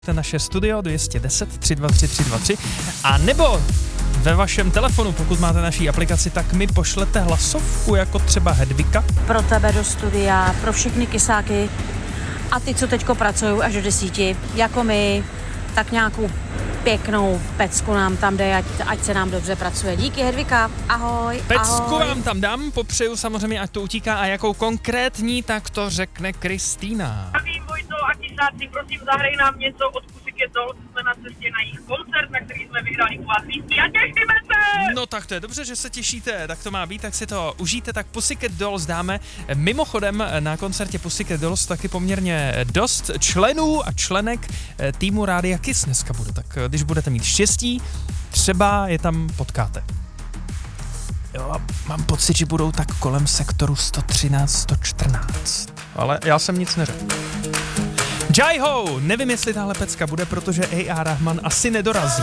naše studio 210 323 323 a nebo ve vašem telefonu, pokud máte naší aplikaci, tak mi pošlete hlasovku, jako třeba Hedvika. Pro tebe do studia, pro všechny kysáky a ty, co teďko pracují až do 10, jako my, tak nějakou pěknou pecku nám tam jde, ať se nám dobře pracuje. Díky, Hedvika, ahoj. Pecku ahoj. vám tam dám, popřeju samozřejmě, ať to utíká, a jakou konkrétní, tak to řekne Kristýna. Zdravím, Vojto a kysáci, prosím, zahraj nám něco od Pussycat Dolls, jsme na cestě na jejich koncert, na který jsme vyhráli u vás lístky a těšíme se! No tak to je dobře, že se těšíte, tak to má být, tak si to užijte, tak Pussycat Dolls dáme. Mimochodem na koncertě Pussycat Dolls taky poměrně dost členů a členek týmu Rádia Kiss dneska bude, tak když budete mít štěstí, třeba je tam potkáte. Jo, mám pocit, že budou tak kolem sektoru 113, 114, ale já jsem nic neřekl. Jai Ho, nevím, jestli tahle pecka bude, protože A.R. Rahman asi nedorazí.